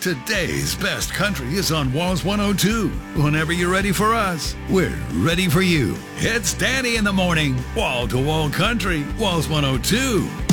Today's best country is on Walls 102. Whenever you're ready for us, we're ready for you. It's Danny in the morning. Wall to wall country, Walls 102.